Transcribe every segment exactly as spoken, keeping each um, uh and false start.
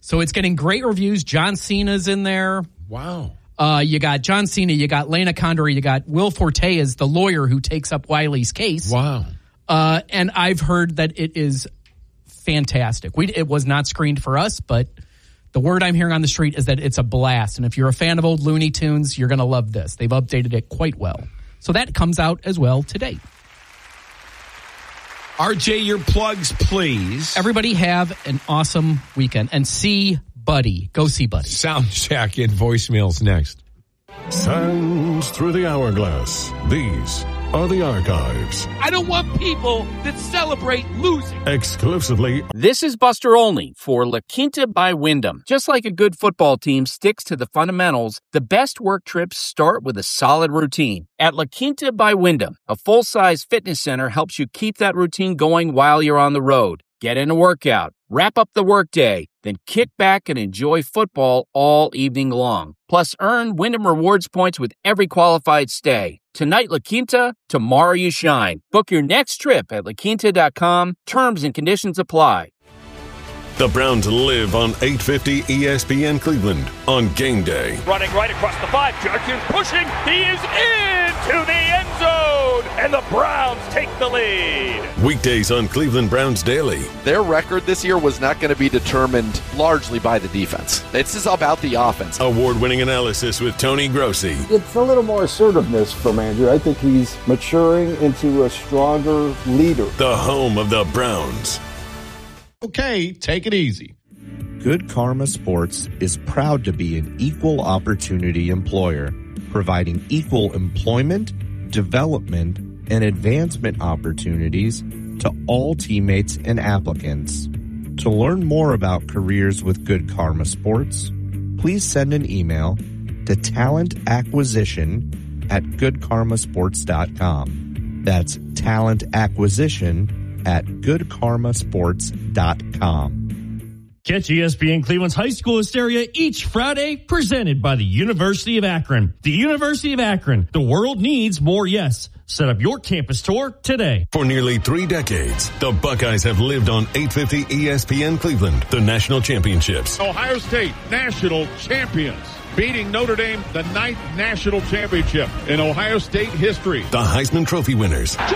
So it's getting great reviews. John Cena's in there. Wow. Uh, you got John Cena, you got Lena Condor, you got Will Forte as the lawyer who takes up Wiley's case. Wow. Uh, and I've heard that it is fantastic. We It was not screened for us, but the word I'm hearing on the street is that it's a blast. And if you're a fan of old Looney Tunes, you're going to love this. They've updated it quite well. So that comes out as well today. R J, your plugs, please. Everybody have an awesome weekend. And see Buddy. Go see Buddy. Sound check and voicemails next. Sands through the hourglass. These are the archives. I don't want people that celebrate losing. Exclusively. This is Buster Olney for La Quinta by Wyndham. Just like a good football team sticks to the fundamentals, the best work trips start with a solid routine. At La Quinta by Wyndham, a full-size fitness center helps you keep that routine going while you're on the road. Get in a workout, wrap up the workday, then kick back and enjoy football all evening long. Plus, earn Wyndham Rewards points with every qualified stay. Tonight, La Quinta, tomorrow you shine. Book your next trip at la quinta dot com. Terms and conditions apply. The Browns live on eight fifty E S P N Cleveland on game day. Running right across the five. Judkins pushing. He is into the end zone. And the Browns take the lead. Weekdays on Cleveland Browns Daily. Their record this year was not going to be determined largely by the defense. This is about the offense. Award-winning analysis with Tony Grossi. It's a little more assertiveness from Andrew. I think he's maturing into a stronger leader. The home of the Browns. Okay, take it easy. Good Karma Sports is proud to be an equal opportunity employer, providing equal employment, development, and advancement opportunities to all teammates and applicants. To learn more about careers with Good Karma Sports, please send an email to talent acquisition at good karma sports dot com. That's talent acquisition at good karma sports dot com. Catch E S P N Cleveland's high school hysteria each Friday, presented by the University of Akron. The University of Akron, the world needs more yes. Set up your campus tour today. For nearly three decades, the Buckeyes have lived on eight fifty E S P N Cleveland, the national championships. Ohio State, national champions, beating Notre Dame, the ninth national championship in Ohio State history. The Heisman Trophy winners. George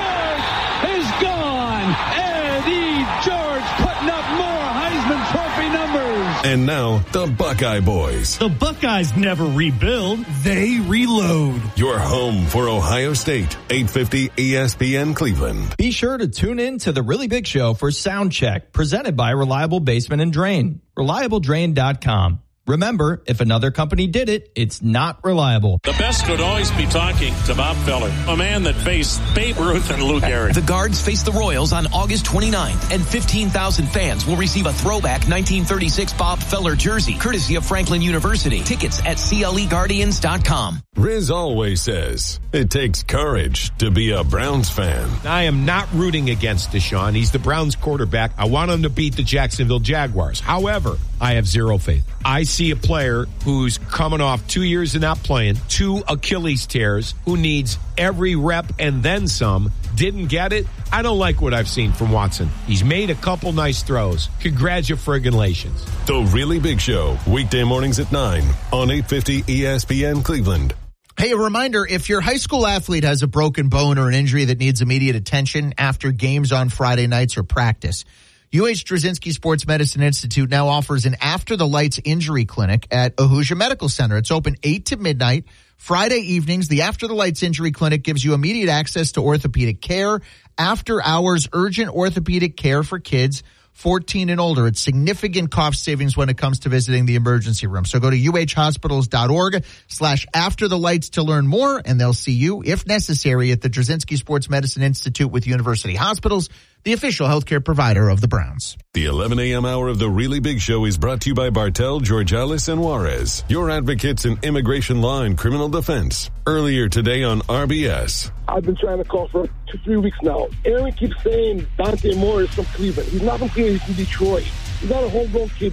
is gone. Eddie George putting up more Heisman Trophy numbers. And now, the Buckeye Boys. The Buckeyes never rebuild, they reload. Your home for Ohio State, eight fifty E S P N Cleveland. Be sure to tune in to The Really Big Show for Sound Check, presented by Reliable Basement and Drain. reliable drain dot com. Remember, if another company did it, it's not reliable. The best would always be talking to Bob Feller, a man that faced Babe Ruth and Lou Gehrig. The Guards face the Royals on August twenty-ninth, and fifteen thousand fans will receive a throwback nineteen thirty-six Bob Feller jersey, courtesy of Franklin University. Tickets at C L E Guardians dot com. Riz always says it takes courage to be a Browns fan. I am not rooting against Deshaun. He's the Browns quarterback. I want him to beat the Jacksonville Jaguars. However, I have zero faith. I see a player who's coming off two years of not playing, two Achilles tears, who needs every rep and then some. Didn't get it. I don't like what I've seen from Watson. He's made a couple nice throws. Congratulations. The Really Big Show, weekday mornings at nine on eight fifty E S P N Cleveland. Hey, a reminder, if your high school athlete has a broken bone or an injury that needs immediate attention after games on Friday nights or practice, U H Drzezinski Sports Medicine Institute now offers an after-the-lights injury clinic at Ahuja Medical Center. It's open eight to midnight. Friday evenings, the After-the-Lights Injury Clinic gives you immediate access to orthopedic care, after-hours urgent orthopedic care for kids fourteen and older. It's significant cost savings when it comes to visiting the emergency room. So go to uhhospitals.org slash after the lights to learn more, and they'll see you, if necessary, at the Drzezinski Sports Medicine Institute with University Hospitals, the official healthcare provider of the Browns. The eleven a.m. hour of The Really Big Show is brought to you by Bartel, Georgalis, and Juarez, your advocates in immigration law and criminal defense. Earlier today on R B S. I've been trying to call for two, three weeks now. Aaron keeps saying Dante Moore is from Cleveland. He's not from Cleveland. He's from Detroit. He's not a homegrown kid.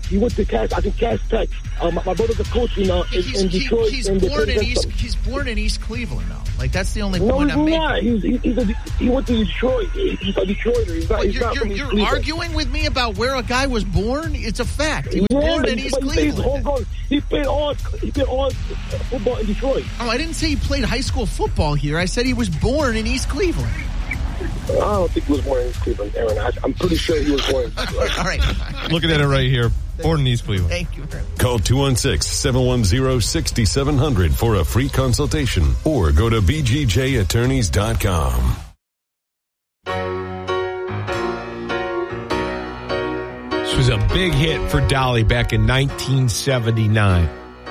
He went to Cass, I think Cass Tech. Uh, my, my brother's a coach in, uh, in, he's, in Detroit. He, he's, and born in East, East, he's born in East Cleveland, though. Like, that's the only no, point I'm not. making. He's, he's a, he went to Detroit. He's a Detroiter. He's not, well, he's you're not you're, from East you're Cleveland. arguing with me about where a guy was born? It's a fact. He was yeah, born in he, East he Cleveland. Played he played all he played all football in Detroit. Oh, I didn't say he played high school football here. I said he was born in East Cleveland. I don't think he was born in East Cleveland, Aaron. I, I'm pretty sure he was born in East Cleveland. All right. Looking at it right here. Born in East Cleveland. Thank you. Call two one six, seven one zero, six seven zero zero for a free consultation or go to b g j attorneys dot com. This was a big hit for Dolly back in nineteen seventy-nine.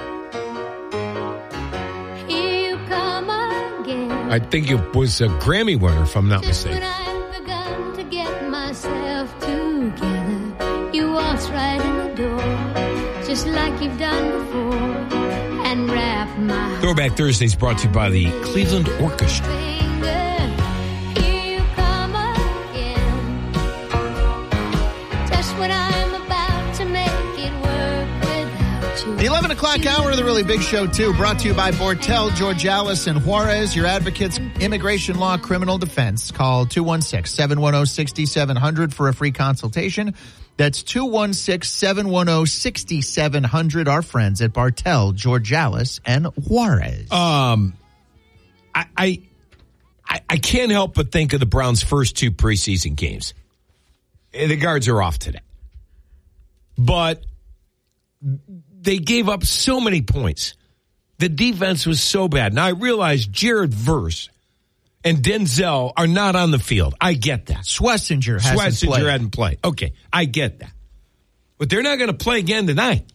Here you come again. I think it was a Grammy winner, if I'm not Just mistaken. when I've begun to get myself together, you waltz right in the door, just like you've done before, and wrap my Throwback Thursdays brought to you by the Cleveland Orchestra. finger. Here you come again. Just when I'm about to make it work without you. The eleven o'clock hour of the Really Big Show, too, brought to you by Bortel, Georgialis, and Juarez, your advocates, immigration law, criminal defense. Call two one six, seven one zero, six seven zero zero for a free consultation. That's two one six, seven one zero, six seven zero zero. Our friends at Bartel, Georgialis, and Juarez. Um, I, I, I, I can't help but think of the Browns' first two preseason games. The guards are off today. But they gave up so many points. The defense was so bad. Now, I realize Jared Verse and Denzel are not on the field. I get that. Schlesinger hasn't Schlesinger played. hadn't played. Okay, I get that. But they're not going to play again tonight.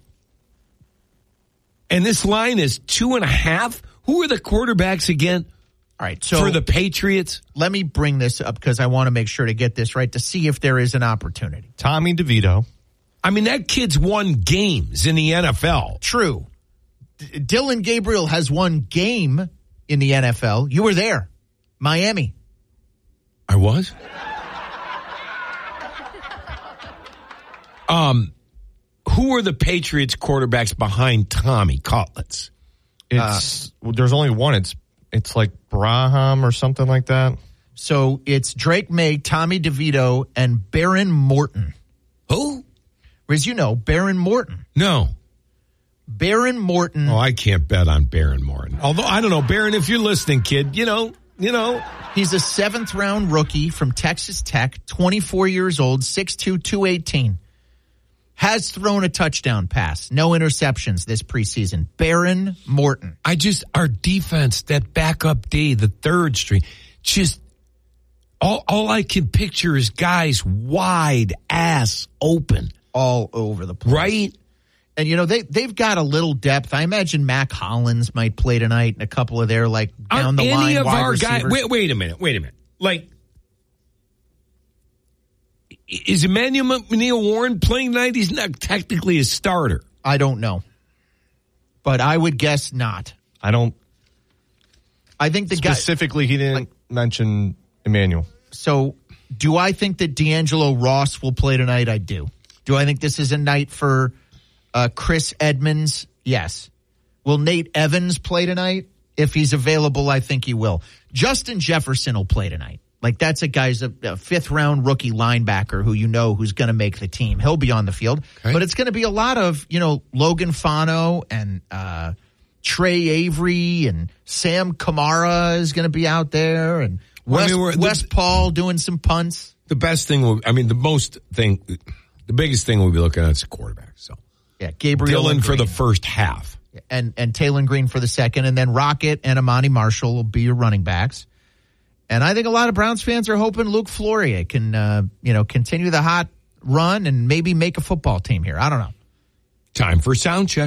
And this line is two and a half. Who are the quarterbacks again? All right, so for the Patriots? Let me bring this up because I want to make sure to get this right to see if there is an opportunity. Tommy DeVito. I mean, that kid's won games in the N F L. True. D- Dylan Gabriel has won game in the N F L. You were there. Miami. I was? um, who are the Patriots quarterbacks behind Tommy Cutlets? It's uh, there's only one. It's it's like Braham or something like that. So it's Drake May, Tommy DeVito, and Baron Morton. Who? As you know, Baron Morton. No. Baron Morton. Oh, I can't bet on Baron Morton. Although, I don't know, Baron, if you're listening, kid, you know, you know. He's a seventh round rookie from Texas Tech, twenty-four years old, six two, two eighteen. Has thrown a touchdown pass. No interceptions this preseason. Baron Morton. I just, our defense, that backup D, the third string, just, all, all I can picture is guys wide ass open. All over the place. Right? And, you know, they, they've got a little depth. I imagine Mac Hollins might play tonight and a couple of their, like, down Aren't the any line of wide our receivers. guys, wait, wait a minute, wait a minute. Like, is Emmanuel McNeil Warren playing tonight? He's not technically a starter. I don't know. But I would guess not. I don't. I think the guy. Specifically, he didn't like, mention Emmanuel. So, do I think that D'Angelo Ross will play tonight? I do. Do I think this is a night for uh, Chris Edmonds? Yes. Will Nate Evans play tonight? If he's available, I think he will. Justin Jefferson will play tonight. Like, that's a guy's a, a fifth-round rookie linebacker who you know who's going to make the team. He'll be on the field. Okay. But it's going to be a lot of, you know, Logan Fano and uh, Trey Avery and Sam Kamara is going to be out there and Wes, I mean, Wes the, Paul doing some punts. The best thing, will, I mean, the most thing, the biggest thing we'll be looking at is a quarterback. So, yeah, Gabriel Dylan for the first half. And, and Taylon Green for the second. And then Rocket and Amani Marshall will be your running backs. And I think a lot of Browns fans are hoping Luke Floria can, uh, you know, continue the hot run and maybe make a football team here. I don't know. Time for sound check.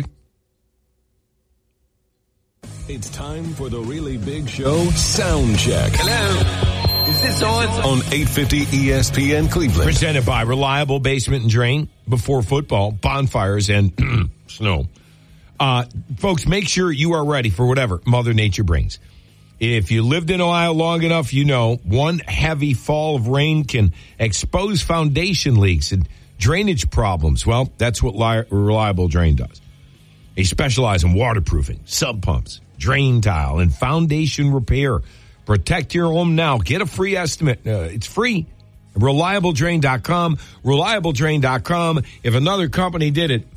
It's time for the Really Big Show sound check. Hello. Is this on? On eight fifty E S P N Cleveland. Presented by Reliable Basement and Drain. Before football, bonfires, and snow. Uh, folks, make sure you are ready for whatever Mother Nature brings. If you lived in Ohio long enough, you know one heavy fall of rain can expose foundation leaks and Drainage problems. Well, that's what Li- Reliable Drain does. They specialize in waterproofing, sub pumps, drain tile, and foundation repair. Protect your home now. Get a free estimate. Uh, it's free. reliable drain dot com. reliable drain dot com. If another company did it,